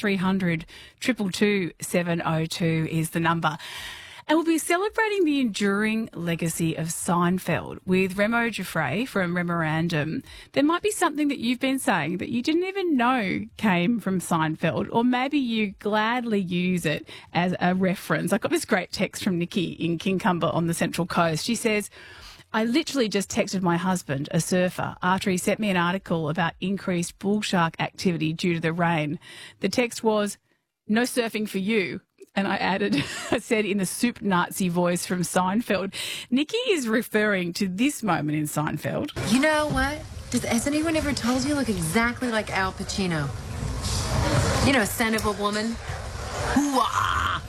1300 222 702 is the number. And we'll be celebrating the enduring legacy of Seinfeld with Remo Giuffre from Memorandum. There might be something that you've been saying that you didn't even know came from Seinfeld, or maybe you gladly use it as a reference. I got this great text from Nikki in Kincumber on the Central Coast. She says, I literally just texted my husband, a surfer, after he sent me an article about increased bull shark activity due to the rain. The text was, no surfing for you. And I added, I said in the soup Nazi voice from Seinfeld. Nikki is referring to this moment in Seinfeld. You know what? Has anyone ever told you look exactly like Al Pacino? You know, Son of a Woman? Hoo-ah!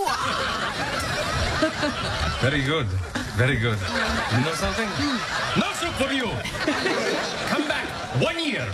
Hoo-ah! Very good. Very good. You know something? No soup for you! Come back 1 year!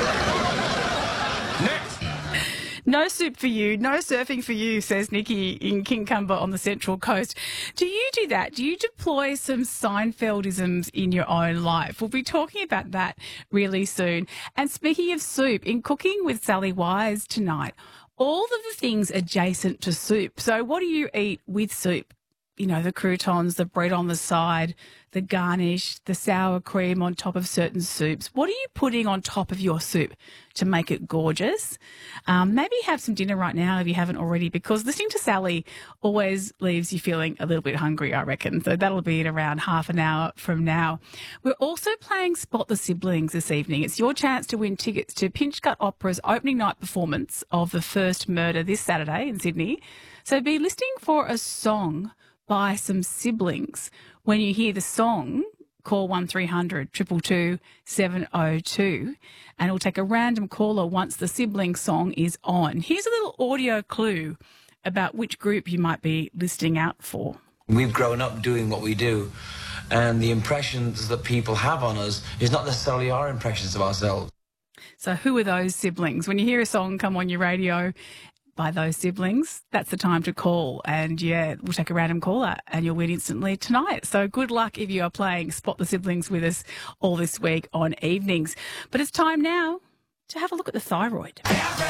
Next! No soup for you, no surfing for you, says Nikki in Kincumber on the Central Coast. Do you do that? Do you deploy some Seinfeldisms in your own life? We'll be talking about that really soon. And speaking of soup, in Cooking with Sally Wise tonight, all of the things adjacent to soup. So what do you eat with soup? You know, the croutons, the bread on the side, the garnish, the sour cream on top of certain soups. What are you putting on top of your soup to make it gorgeous? Maybe have some dinner right now if you haven't already, because listening to Sally always leaves you feeling a little bit hungry, I reckon. So that'll be in around half an hour from now. We're also playing Spot the Siblings this evening. It's your chance to win tickets to Pinchgut Opera's opening night performance of The First Murder this Saturday in Sydney. So be listening for a song by some siblings. When you hear the song, call 1300 222 702 and it'll take a random caller once the sibling song is on. Here's a little audio clue about which group you might be listening out for. We've grown up doing what we do, and the impressions that people have on us is not necessarily our impressions of ourselves. So who are those siblings? When you hear a song come on your radio by those siblings, that's the time to call. And yeah, we'll take a random caller and you'll win instantly tonight. So good luck if you are playing Spot the Siblings with us all this week on evenings. But it's time now to have a look at the thyroid.